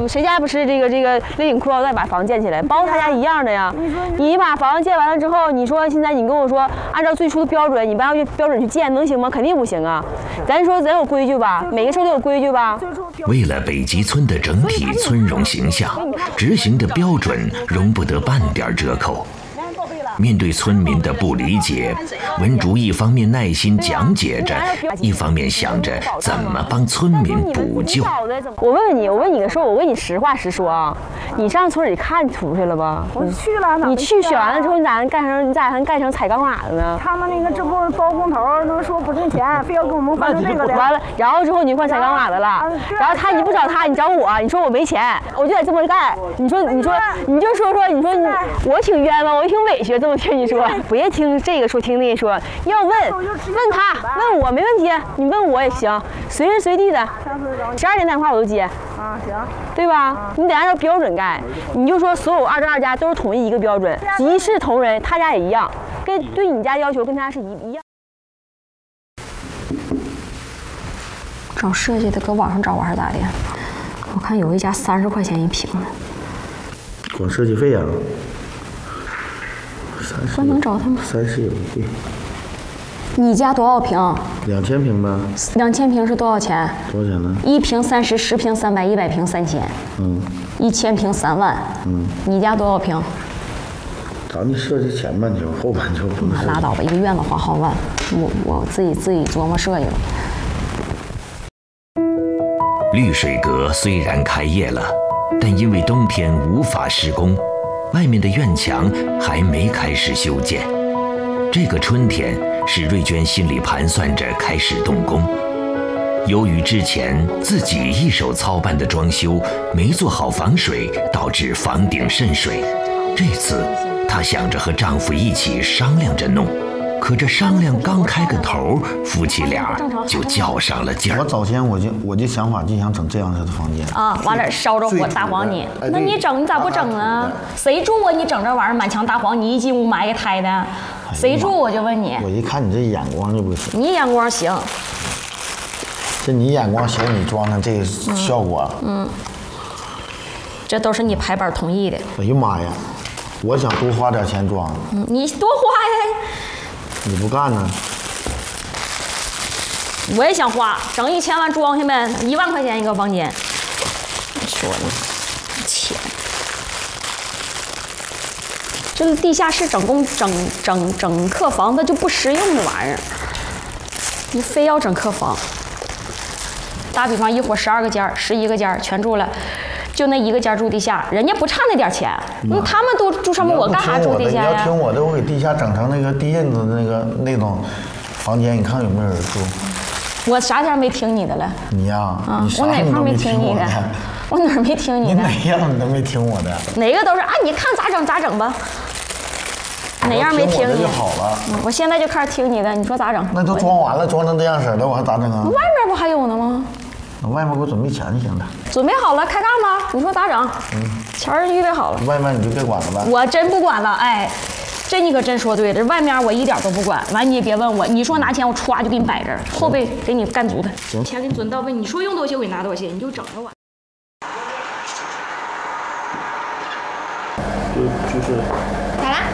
谁家不是这个勒紧裤腰带把房建起来，包括他家一样的呀。你把房建完了之后，你说现在你跟我说按照最初的标准，你不按照标准去建，能行吗？肯定不行啊。咱说咱有规矩吧，每个事都有规矩吧。 为了北极村的整体村容形象，执行的标准容不得半点折扣。面对村民的不理解，文竹一方面耐心讲解着，一方面想着怎么帮村民补救。 我问你个事儿，我问你实话实说啊，你上村里看出去了吧？ 我去了， 你去选完了之后，你咋还干成踩钢瓦的呢？ 他们那个这不包工头能说不挣钱，非要跟我们换成这个的。 完了，然后之后你换踩钢瓦的了，然后你不找他，你找我，你说我没钱，我就得这么干。你就说我挺冤枉，我挺委屈。我听你说，别听这个说，听那个说，要问他，问我没问题，你问我也行，随时随地的，12点打电话我都接。 啊，行， 对吧？你得按照标准干，你就说所有22家都是统一一个标准，一视同仁，他家也一样，对你家要求跟他是一样。 找设计的搁网上找还是咋的？我看有一家30块钱一平的。 光设计费啊？ 我能找他吗 ？30有对。 你家多少平 ？2000平吧。 2000平是多少钱？ 多少钱呢 ？1平30，10平300，100平3000。1000平3万。你家多少平？ 咱就设计前半球，后半球不能。 拉倒吧，一个院子花好万，我自己琢磨设计了。 绿水阁虽然开业了，但因为冬天无法施工，外面的院墙还没开始修建。这个春天，史瑞娟心里盘算着开始动工。由于之前自己一手操办的装修没做好防水，导致房顶渗水。这次她想着和丈夫一起商量着弄，可这商量刚开个头，夫妻俩就较上了劲儿。 我早前我就想法就想整这样式的房间啊，完了烧着火大黄泥，那你整你咋不整啊？谁住啊？你整这玩意儿满墙大黄泥，一进屋埋一胎的，谁住？我就问你。 我一看你这眼光就不行。 你眼光行， 这你眼光行，你装成这个效果。 这都是你排班同意的。 哎呀妈呀！我想多花点钱装。 你多花呀！ 你不干呢？ 我也想花，整1000万装下呗，1万块钱一个房间。你说呢？钱，这地下室整客房的就不实用的玩意儿，你非要整客房。打比方，一伙12个间，11个间全住了。就那一个间住地下，人家不差那点钱，他们都住上面，我干啥住地下呀？ 你要听我的，我给地下整成那个地印子那种房间，你看有没有人住？ 我啥前没听你的了？ 你呀， 我哪块没听你的？我哪儿没听你的？ 你哪样你都没听我的？ 哪个都是啊，你看咋整咋整吧。哪样没听你？ 就好了。 我现在就开始听你的，你说咋整？ 那都装完了，装成这样式的，我还咋整啊？ 外面不还有呢吗？ 那外面给我准备钱就行了。 准备好了，开干吧。你说咋整？钱儿预备好了。 外面你就别管了吧。 我真不管了，哎，这你可真说对了。外面我一点都不管。完你也别问我，你说拿钱我歘就给你摆这儿，后背给你干足它。 行， 钱给你准到位，你说用多少钱我给你拿多少钱，你就整着我。 就是咋啦？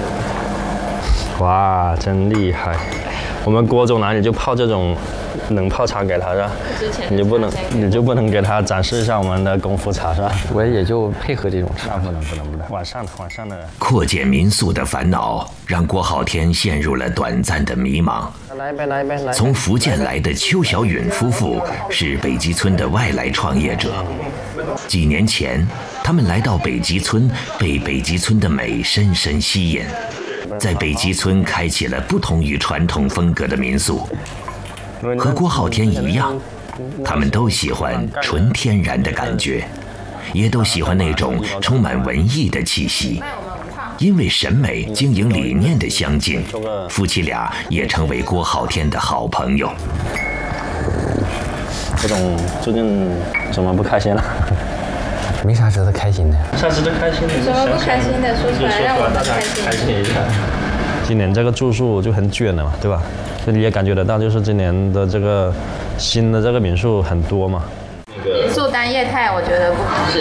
哇，真厉害！我们郭总哪里就泡这种冷泡茶给他是吧？你就不能给他展示一下我们的功夫茶是吧？ 我也就配合这种茶。 不能。晚上的。 扩建民宿的烦恼让郭浩天陷入了短暂的迷茫。 来呗。 从福建来的邱小允夫妇是北极村的外来创业者。几年前，他们来到北极村，被北极村的美深深吸引。在北极村开启了不同于传统风格的民宿，和郭浩天一样，他们都喜欢纯天然的感觉，也都喜欢那种充满文艺的气息。因为审美、经营理念的相近，夫妻俩也成为郭浩天的好朋友。 郭总最近怎么不开心了？ 没啥值得开心的。 啥值得开心的？ 什么不开心的？说出来让我们开心一下。今年这个住宿就很卷了嘛，对吧？就你也感觉得到，就是今年的这个新的这个民宿很多嘛。 民宿单业态，我觉得不合适。